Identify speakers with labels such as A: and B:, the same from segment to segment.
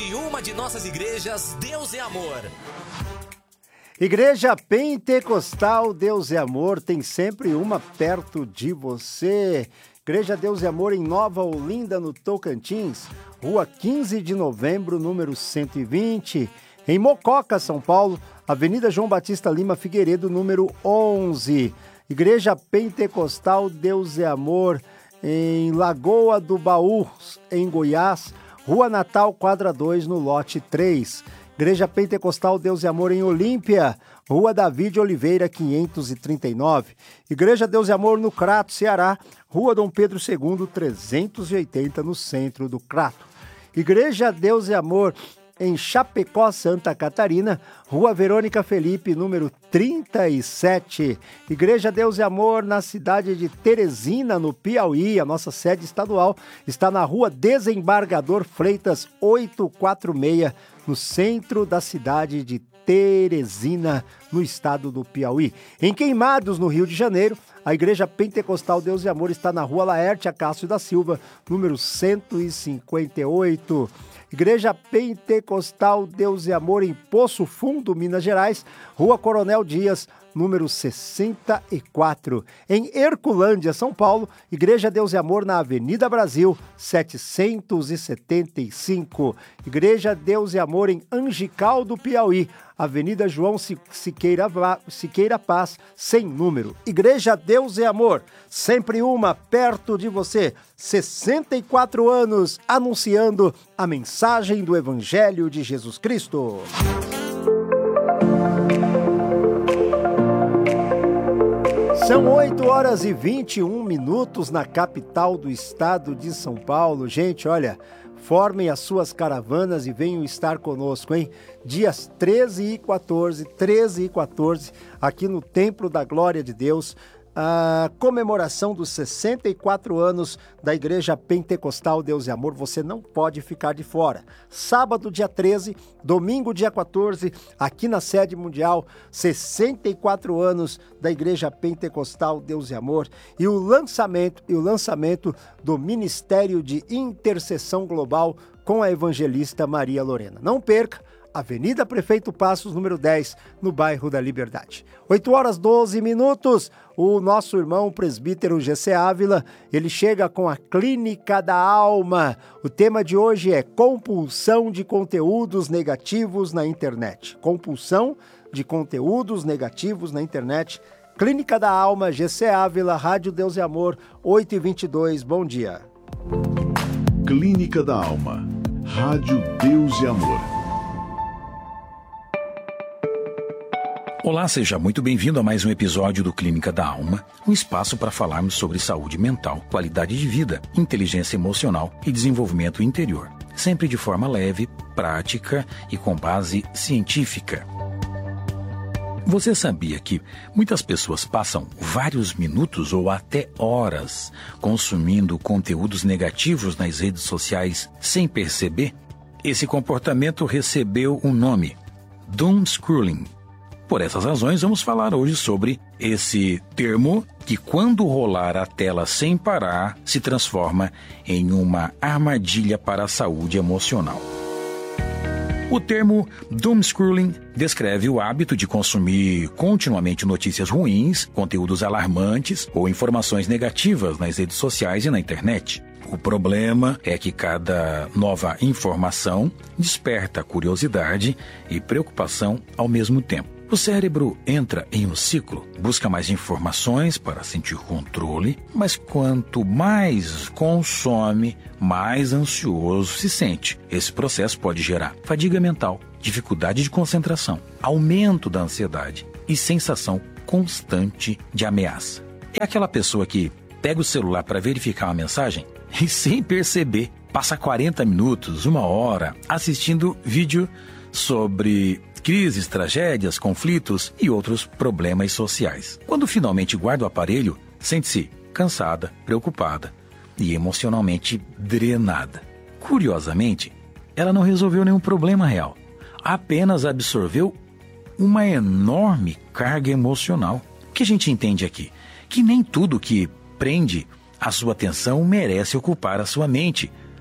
A: de uma de nossas igrejas, Deus é Amor.
B: Igreja Pentecostal Deus é Amor, tem sempre uma perto de você. Igreja Deus é Amor em Nova Olinda, no Tocantins, Rua 15 de Novembro, número 120. Em Mococa, São Paulo, Avenida João Batista Lima Figueiredo, número 11. Igreja Pentecostal Deus é Amor em Lagoa do Baú, em Goiás, Rua Natal, quadra 2, no lote 3. Igreja Pentecostal Deus é Amor em Olímpia, Rua David Oliveira, 539. Igreja Deus é Amor no Crato, Ceará, Rua Dom Pedro II, 380, no centro do Crato. Igreja Deus é Amor em Chapecó, Santa Catarina, Rua Verônica Felipe, número 37. Igreja Deus é Amor na cidade de Teresina, no Piauí. A nossa sede estadual está na Rua Desembargador Freitas, 846, no centro da cidade de Teresina, no estado do Piauí. Em Queimados, no Rio de Janeiro, a Igreja Pentecostal Deus e Amor está na Rua Laerte Acácio da Silva, número 158. Igreja Pentecostal Deus e Amor em Poço Fundo, Minas Gerais, Rua Coronel Dias, número 64. Em Herculândia, São Paulo, Igreja Deus e Amor na Avenida Brasil, 775. Igreja Deus e Amor em Angical do Piauí, Avenida João Siqueira Paz, sem número. Igreja Deus e Amor, sempre uma perto de você. 64 anos anunciando a mensagem do Evangelho de Jesus Cristo. São 8h21 na capital do estado de São Paulo. Gente, olha, formem as suas caravanas e venham estar conosco, hein? Dias 13 e 14, aqui no Templo da Glória de Deus, a comemoração dos 64 anos da Igreja Pentecostal Deus e Amor. Você não pode ficar de fora. Sábado, dia 13, domingo, dia 14, aqui na sede mundial, 64 anos da Igreja Pentecostal Deus e Amor e o lançamento do Ministério de Intercessão Global com a evangelista Maria Lorena. Não perca! Avenida Prefeito Passos, número 10, no bairro da Liberdade. 8h12, o nosso irmão presbítero GC Ávila, ele chega com a Clínica da Alma. O tema de hoje é compulsão de conteúdos negativos na internet. Compulsão de conteúdos negativos na internet. Clínica da Alma, GC Ávila, Rádio Deus e Amor, 8h22, bom dia.
C: Clínica da Alma, Rádio Deus e Amor.
D: Olá, seja muito bem-vindo a mais um episódio do Clínica da Alma, um espaço para falarmos sobre saúde mental, qualidade de vida, inteligência emocional e desenvolvimento interior, sempre de forma leve, prática e com base científica. Você sabia que muitas pessoas passam vários minutos ou até horas consumindo conteúdos negativos nas redes sociais sem perceber? Esse comportamento recebeu um nome: doom scrolling. Por essas razões, vamos falar hoje sobre esse termo que, quando rolar a tela sem parar, se transforma em uma armadilha para a saúde emocional. O termo doom scrolling descreve o hábito de consumir continuamente notícias ruins, conteúdos alarmantes ou informações negativas nas redes sociais e na internet. O problema é que cada nova informação desperta curiosidade e preocupação ao mesmo tempo. O cérebro entra em um ciclo, busca mais informações para sentir controle, mas quanto mais consome, mais ansioso se sente. Esse processo pode gerar fadiga mental, dificuldade de concentração, aumento da ansiedade e sensação constante de ameaça. É aquela pessoa que pega o celular para verificar uma mensagem e, sem perceber, passa 40 minutos, 1 hora, assistindo vídeo sobre crises, tragédias, conflitos e outros problemas sociais. Quando finalmente guarda o aparelho, sente-se cansada, preocupada e emocionalmente drenada. Curiosamente, ela não resolveu nenhum problema real, apenas absorveu uma enorme carga emocional. O que a gente entende aqui? Que nem tudo que prende a sua atenção merece ocupar a sua mente.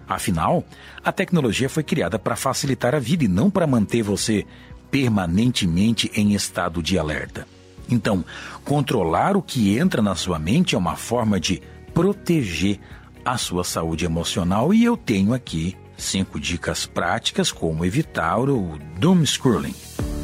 D: Afinal, a tecnologia foi criada para facilitar a vida e não para manter você permanentemente em estado de alerta. Então, controlar o que entra na sua mente é uma forma de proteger a sua saúde emocional, e eu tenho aqui 5 dicas práticas como evitar o doom scrolling.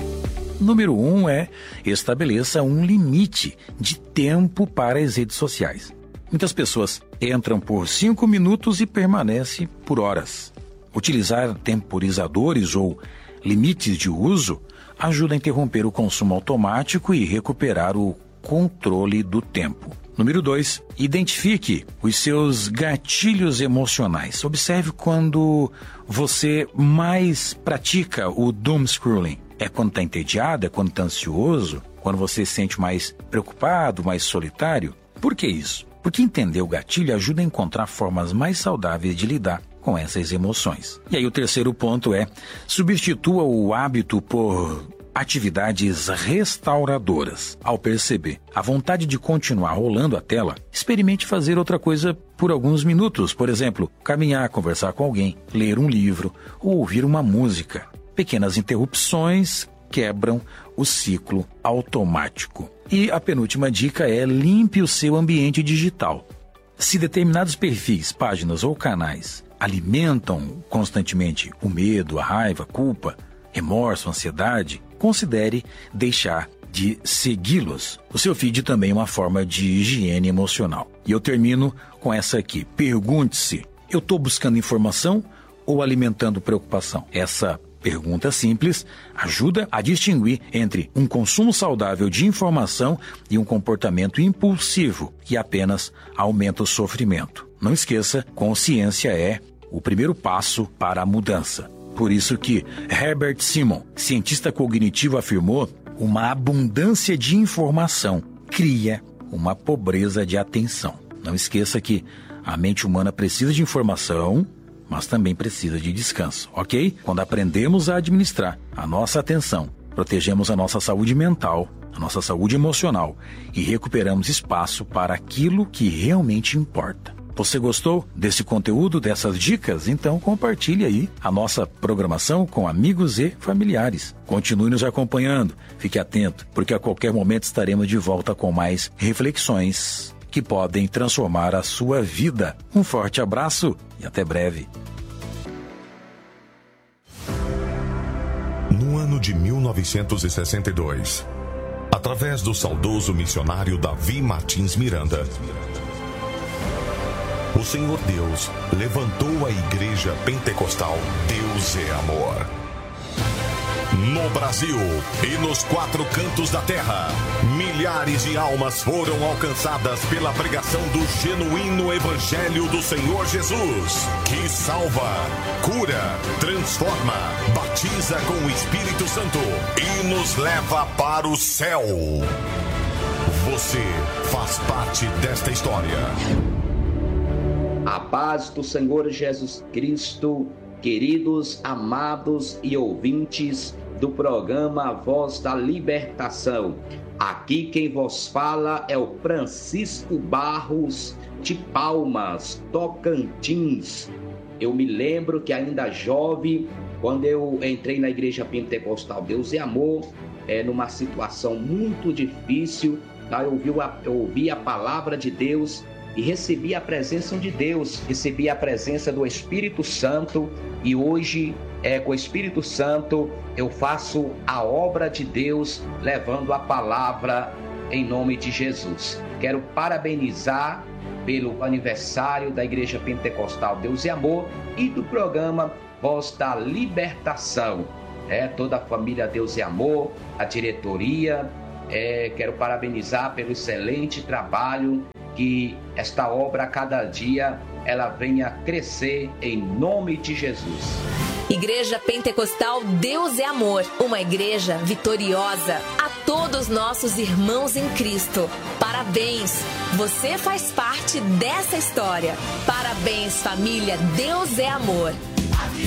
D: Número 1 é: estabeleça um limite de tempo para as redes sociais. Muitas pessoas entram por 5 minutos e permanecem por horas. Utilizar temporizadores ou limites de uso ajuda a interromper o consumo automático e recuperar o controle do tempo. Número 2, identifique os seus gatilhos emocionais. Observe quando você mais pratica o doom scrolling. É quando está entediado, é quando está ansioso, quando você se sente mais preocupado, mais solitário. Por que isso? Porque entender o gatilho ajuda a encontrar formas mais saudáveis de lidar com essas emoções. E aí o terceiro ponto é: substitua o hábito por atividades restauradoras. Ao perceber a vontade de continuar rolando a tela, experimente fazer outra coisa por alguns minutos. Por exemplo, caminhar, conversar com alguém, ler um livro ou ouvir uma música. Pequenas interrupções quebram o ciclo automático. E a penúltima dica é: limpe o seu ambiente digital. Se determinados perfis, páginas ou canais alimentam constantemente o medo, a raiva, a culpa, remorso, ansiedade, considere deixar de segui-los. O seu feed também é uma forma de higiene emocional. E eu termino com essa aqui. Pergunte-se: eu estou buscando informação ou alimentando preocupação? Essa pergunta simples ajuda a distinguir entre um consumo saudável de informação e um comportamento impulsivo que apenas aumenta o sofrimento. Não esqueça, consciência é o primeiro passo para a mudança. Por isso que Herbert Simon, cientista cognitivo, afirmou: uma abundância de informação cria uma pobreza de atenção. Não esqueça que a mente humana precisa de informação, mas também precisa de descanso, ok? Quando aprendemos a administrar a nossa atenção, protegemos a nossa saúde mental, a nossa saúde emocional e recuperamos espaço para aquilo que realmente importa. Você gostou desse conteúdo, dessas dicas? Então compartilhe aí a nossa programação com amigos e familiares. Continue nos acompanhando, fique atento, porque a qualquer momento estaremos de volta com mais reflexões que podem transformar a sua vida. Um forte abraço e até breve.
E: No ano de 1962, através do saudoso missionário Davi Martins Miranda, o Senhor Deus levantou a Igreja Pentecostal Deus é Amor. No Brasil e nos 4 cantos da terra, milhares de almas foram alcançadas pela pregação do genuíno Evangelho do Senhor Jesus, que salva, cura, transforma, batiza com o Espírito Santo e nos leva para o céu. Você faz parte desta história.
F: A paz do Senhor Jesus Cristo, queridos, amados e ouvintes do programa Voz da Libertação. Aqui quem vos fala é o Francisco Barros, de Palmas, Tocantins. Eu me lembro que ainda jovem, quando eu entrei na Igreja Pentecostal Deus é Amor, numa situação muito difícil, eu ouvi a palavra de Deus e recebi a presença de Deus, recebi a presença do Espírito Santo, e hoje, com o Espírito Santo, eu faço a obra de Deus, levando a palavra em nome de Jesus. Quero parabenizar pelo aniversário da Igreja Pentecostal Deus é Amor e do programa Voz da Libertação. Toda a família Deus é Amor, a diretoria, quero parabenizar pelo excelente trabalho, que esta obra a cada dia ela venha crescer em nome de Jesus.
G: Igreja Pentecostal Deus é Amor, uma igreja vitoriosa. A todos nossos irmãos em Cristo, parabéns! Você faz parte dessa história. Parabéns, família Deus é Amor.